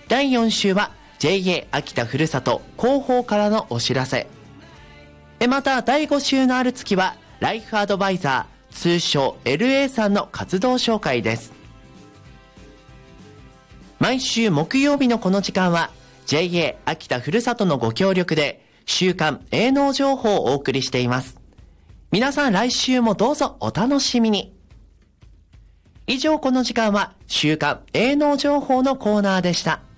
第4週は JA 秋田ふるさと広報からのお知らせ。また第5週のある月はライフアドバイザー通称 LA さんの活動紹介です。毎週木曜日のこの時間は JA 秋田ふるさとのご協力で週刊営農情報をお送りしています。皆さん来週もどうぞお楽しみに。以上この時間は週刊営農情報のコーナーでした。